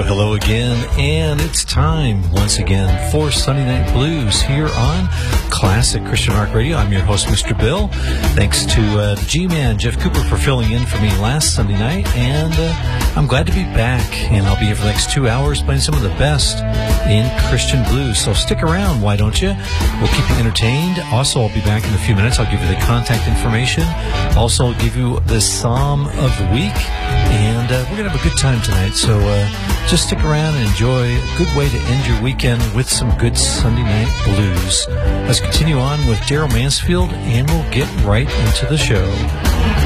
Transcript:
Hello again, and it's time once again for Sunday Night Blues here on Classic Christian Rock Radio. I'm your host, Mr. Bill. Thanks to G-Man Jeff Cooper for filling in for me last Sunday night, and I'm glad to be back, and I'll be here for the next 2 hours playing some of the best in Christian blues. So stick around, why don't you? We'll keep you entertained. Also, I'll be back in a few minutes. I'll give you the contact information. Also, I'll give you the Psalm of the Week, and we're going to have a good time tonight. So just stick around and enjoy a good way to end your weekend with some good Sunday night blues. Let's continue on with Daryl Mansfield, and we'll get right into the show.